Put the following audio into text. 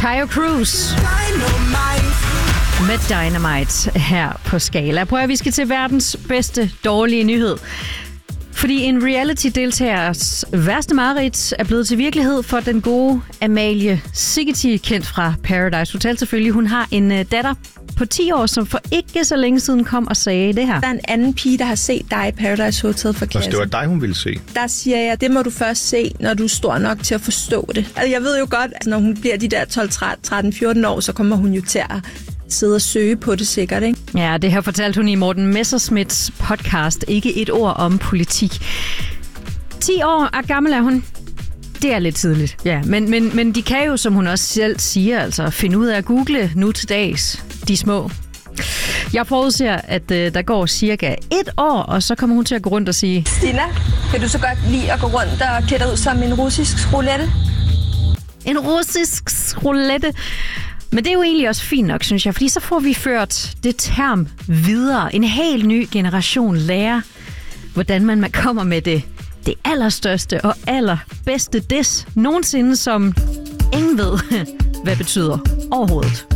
Taio Cruz med Dynamite her på Skala. Prøv at vi skal til verdens bedste dårlige nyhed. Fordi en reality-deltagers værste mareridt er blevet til virkelighed for den gode Amalie Sigeti, kendt fra Paradise Hotel selvfølgelig. Hun har en datter på 10 år, som for ikke så længe siden kom og sagde det her. Der er en anden pige, der har set dig i Paradise Hotel for klassen. Det var dig, hun ville se. Der siger jeg, det må du først se, når du er stor nok til at forstå det. Altså, jeg ved jo godt, at når hun bliver de der 12, 13, 14 år, så kommer hun jo til at sidde og søge på det sikkert, ikke? Ja, det her fortalte hun i Morten Messerschmidts podcast. Ikke et ord om politik. 10 år gammel er hun. Det er lidt tidligt, ja. Men de kan jo, som hun også selv siger, altså finde ud af at google nu til dags, de små. Jeg forudser, at der går cirka 1 år, og så kommer hun til at gå rundt og sige... Stina, kan du så godt lide at gå rundt og klæde dig ud som en russisk roulette? En russisk roulette? Men det er jo egentlig også fint nok, synes jeg, fordi så får vi ført det term videre. En helt ny generation lærer, hvordan man kommer med det allerstørste og allerbedste diss nogensinde, som ingen ved, hvad betyder overhovedet.